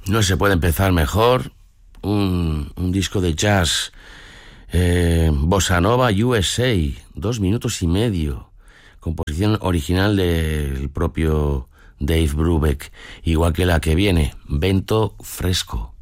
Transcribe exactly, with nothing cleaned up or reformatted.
No se puede empezar mejor. Un, un disco de jazz, eh, Bossa Nova U S A, dos minutos y medio. Composición original del propio Dave Brubeck, igual que la que viene, Vento Fresco.